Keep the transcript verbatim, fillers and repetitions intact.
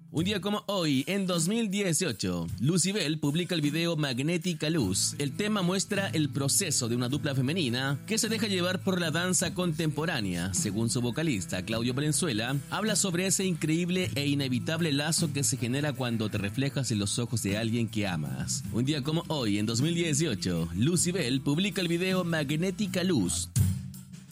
Un día como hoy, en dos mil dieciocho, Lucybell publica el video Magnética Luz. El tema muestra el proceso de una dupla femenina que se deja llevar por la danza contemporánea. Según su vocalista, Claudio Valenzuela, habla sobre ese increíble e inevitable lazo que se genera cuando te reflejas en los ojos de alguien que amas. Un día como hoy, en dos mil dieciocho, Lucybell publica el video Magnética Luz.